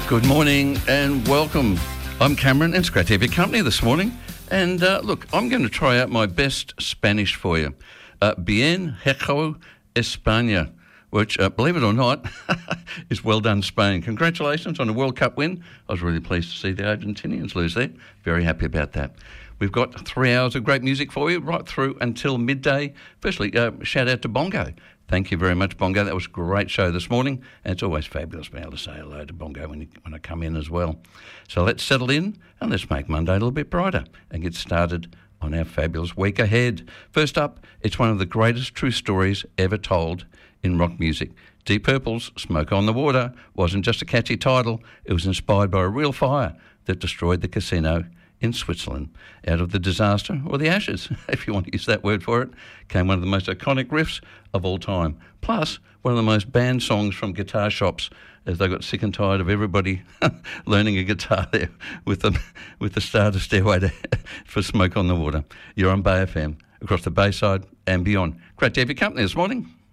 Good morning and welcome. I'm Cameron and it's great to have your company this morning. And look, I'm going to try out my best Spanish for you. Bien hecho España, which, believe it or not, is well done Spain. Congratulations on a World Cup win. I was really pleased to see the Argentinians lose there. Very happy about that. We've got 3 hours of great music for you right through until midday. Firstly, shout out to Bongo. Thank you very much, Bongo. That was a great show this morning, and it's always fabulous being able to say hello to Bongo when I come in as well. So let's settle in and let's make Monday a little bit brighter and get started on our fabulous week ahead. First up, it's one of the greatest true stories ever told in rock music. Deep Purple's Smoke on the Water wasn't just a catchy title, it was inspired by a real fire that destroyed the casino in Switzerland. Out of the disaster, or the ashes, if you want to use that word for it, came one of the most iconic riffs of all time. Plus, one of the most banned songs from guitar shops, as they got sick and tired of everybody learning a guitar there with the starter stairway for Smoke on the Water. You're on Bay FM, across the Bayside and beyond. Great to have your company this morning.